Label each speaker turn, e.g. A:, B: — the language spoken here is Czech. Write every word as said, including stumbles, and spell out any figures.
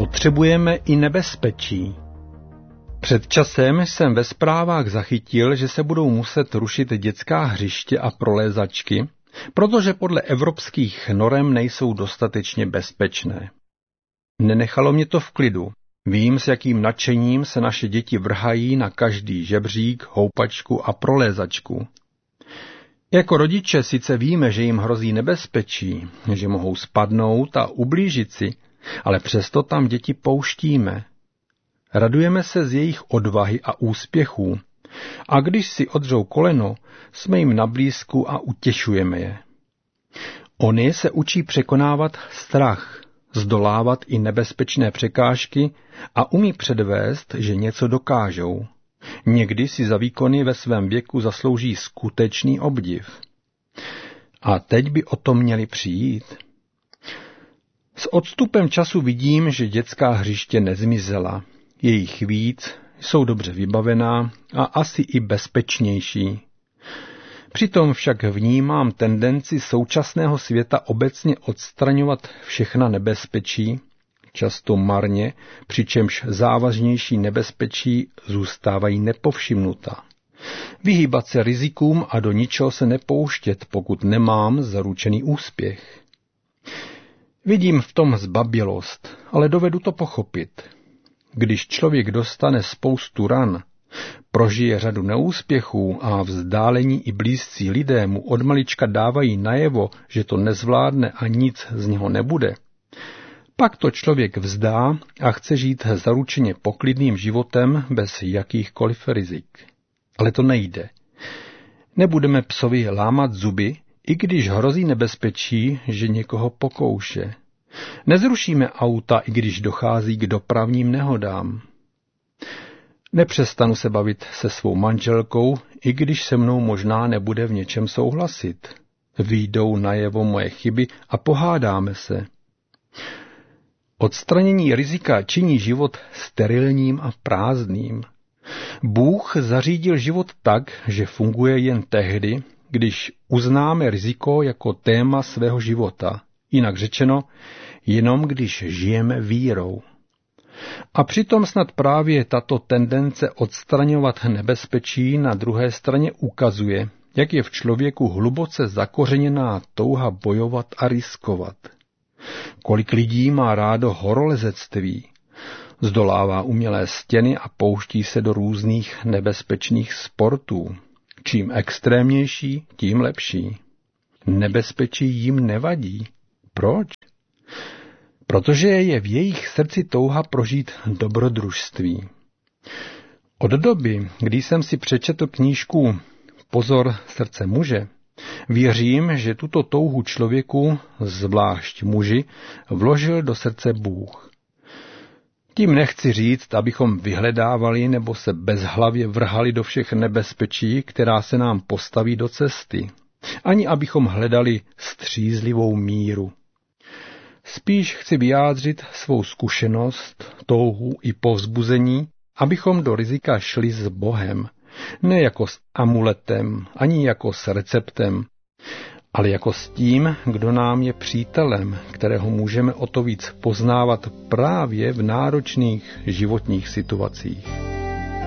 A: Potřebujeme i nebezpečí. Před časem jsem ve zprávách zachytil, že se budou muset rušit dětská hřiště a prolézačky, protože podle evropských norem nejsou dostatečně bezpečné. Nenechalo mě to v klidu. Vím, s jakým nadšením se naše děti vrhají na každý žebřík, houpačku a prolézačku. Jako rodiče sice víme, že jim hrozí nebezpečí, že mohou spadnout a ublížit si, ale přesto tam děti pouštíme. Radujeme se z jejich odvahy a úspěchů. A když si odřou koleno, jsme jim na blízku a utěšujeme je. Oni se učí překonávat strach, zdolávat i nebezpečné překážky a umí předvést, že něco dokážou. Někdy si za výkony ve svém věku zaslouží skutečný obdiv. A teď by o to měli přijít. S odstupem času vidím, že dětská hřiště nezmizela. Je jich víc, jsou dobře vybavená a asi i bezpečnější. Přitom však vnímám tendenci současného světa obecně odstraňovat všechna nebezpečí, často marně, přičemž závažnější nebezpečí zůstávají nepovšimnuta. Vyhýbat se rizikům a do ničeho se nepouštět, pokud nemám zaručený úspěch. Vidím v tom zbabělost, ale dovedu to pochopit. Když člověk dostane spoustu ran, prožije řadu neúspěchů a vzdálení i blízcí lidé mu od malička dávají najevo, že to nezvládne a nic z něho nebude, pak to člověk vzdá a chce žít zaručeně poklidným životem bez jakýchkoliv rizik. Ale to nejde. Nebudeme psovi lámat zuby, i když hrozí nebezpečí, že někoho pokouše. Nezrušíme auta, i když dochází k dopravním nehodám. Nepřestanu se bavit se svou manželkou, i když se mnou možná nebude v něčem souhlasit. Vyjdou najevo moje chyby a pohádáme se. Odstranění rizika činí život sterilním a prázdným. Bůh zařídil život tak, že funguje jen tehdy, když uznáme riziko jako téma svého života. Jinak řečeno, jenom když žijeme vírou. A přitom snad právě tato tendence odstraňovat nebezpečí na druhé straně ukazuje, jak je v člověku hluboce zakořeněná touha bojovat a riskovat. Kolik lidí má rádo horolezectví, zdolává umělé stěny a pouští se do různých nebezpečných sportů. Čím extrémnější, tím lepší. Nebezpečí jim nevadí. Proč? Protože je v jejich srdci touha prožít dobrodružství. Od doby, kdy jsem si přečetl knížku Pozor, srdce muže, věřím, že tuto touhu člověku, zvlášť muži, vložil do srdce Bůh. Tím nechci říct, abychom vyhledávali nebo se bezhlavě vrhali do všech nebezpečí, která se nám postaví do cesty, ani abychom hledali střízlivou míru. Spíš chci vyjádřit svou zkušenost, touhu i povzbuzení, abychom do rizika šli s Bohem, ne jako s amuletem, ani jako s receptem, ale jako s tím, kdo nám je přítelem, kterého můžeme o to víc poznávat právě v náročných životních situacích.